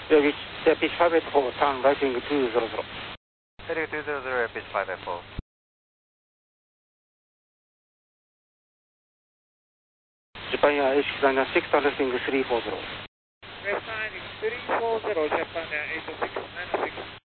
Yeah, pitch 584, turn right wing 200. Heading 200, pitch 584. Japan Air 8696, turn left wing 340. Left landing 340, Japan Air 8696.